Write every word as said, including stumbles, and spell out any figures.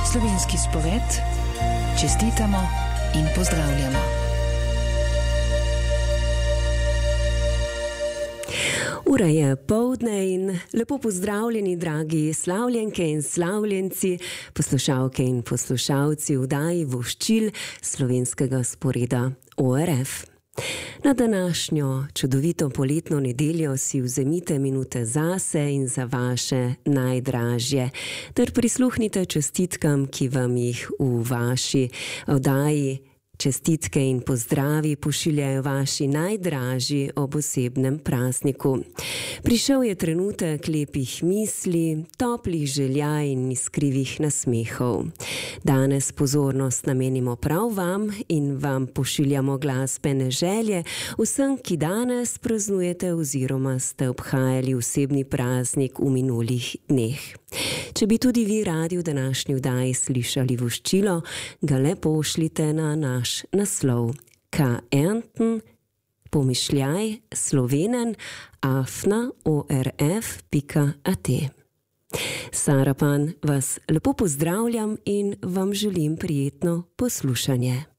Slovenski spored, čestitamo in pozdravljamo. Ura je poldne in lepo pozdravljeni, dragi slavljenke in slavljenci, poslušalke in poslušalci v oddaji Voščil slovenskega sporeda O R F. Na današnjo čudovito poletno nedeljo si vzemite minute zase in za vaše najdražje, ter prisluhnite čestitkam, ki vam jih v vaši oddaji čestitke in pozdravi pošiljajo vaši najdražji ob osebnem prazniku. Prišel je trenutek lepih misli, toplih želja in iskrivih nasmehov. Danes pozornost namenimo prav vam in vam pošiljamo glasbene želje vsem, ki danes praznujete oziroma ste obhajali osebni praznik v minulih dneh. Če bi tudi vi radi v današnji oddaji slišali voščilo, ga le pošljite na naš naslov ka enten pomišljaj slovenen afna o r f pika a t. Sara Pan vas lepo pozdravljam in vam želim prijetno poslušanje.